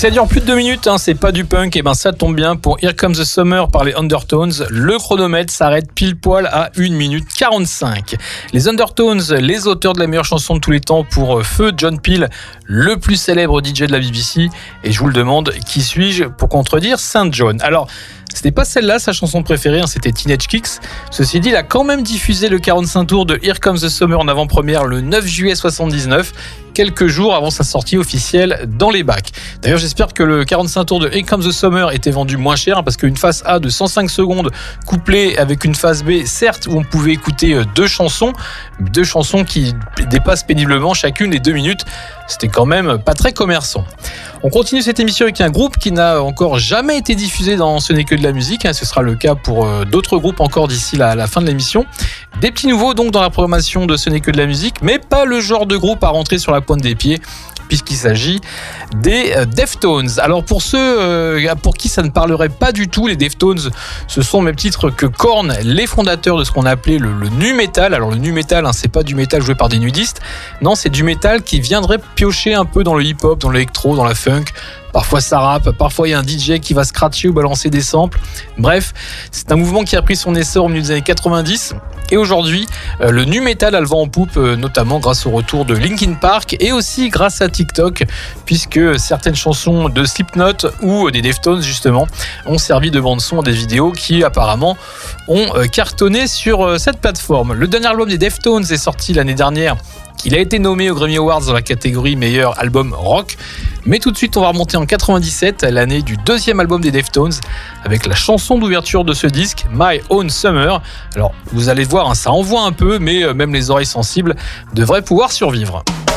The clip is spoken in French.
ça dure plus de 2 minutes, c'est pas du punk, et ça tombe bien pour Here Comes the Summer par les Undertones. Le chronomètre s'arrête pile poil à 1 minute 45. Les Undertones, les auteurs de la meilleure chanson de tous les temps pour feu John Peel, le plus célèbre DJ de la BBC. Et je vous le demande, qui suis-je pour contredire Saint John? Alors, c'était pas celle-là sa chanson préférée, c'était Teenage Kicks. Ceci dit, il a quand même diffusé le 45 tours de Here Comes the Summer en avant-première le 9 juillet 79, quelques jours avant sa sortie officielle dans les bacs. D'ailleurs, j'espère que le 45 tours de Here Comes the Summer était vendu moins cher, parce qu'une phase A de 105 secondes couplée avec une phase B, certes, où on pouvait écouter deux chansons qui dépassent péniblement chacune les 2 minutes, c'était quand même pas très commerçant. On continue cette émission avec un groupe qui n'a encore jamais été diffusé dans Ce n'est que de la musique. Ce sera le cas pour d'autres groupes encore d'ici la fin de l'émission. Des petits nouveaux donc dans la programmation de Ce n'est que de la musique, mais pas le genre de groupe à rentrer sur la pointe des pieds, puisqu'il s'agit des Deftones. Alors pour ceux pour qui ça ne parlerait pas du tout, les Deftones, ce sont au même titre que Korn, les fondateurs de ce qu'on appelait le nu metal. Alors le nu metal, c'est pas du métal joué par des nudistes, non, c'est du métal qui viendrait piocher un peu dans le hip-hop, dans l'électro, dans la funk. Parfois ça rappe, parfois il y a un DJ qui va scratcher ou balancer des samples. Bref, c'est un mouvement qui a pris son essor au milieu des années 90. Et aujourd'hui, le nu metal a le vent en poupe, notamment grâce au retour de Linkin Park et aussi grâce à TikTok, puisque certaines chansons de Slipknot ou des Deftones justement ont servi de bande-son à des vidéos qui apparemment ont cartonné sur cette plateforme. Le dernier album des Deftones est sorti l'année dernière. Il a été nommé aux Grammy Awards dans la catégorie meilleur album rock. Mais tout de suite, on va remonter en 97, l'année du deuxième album des Deftones, avec la chanson d'ouverture de ce disque, My Own Summer. Alors, vous allez voir, ça envoie un peu, mais même les oreilles sensibles devraient pouvoir survivre.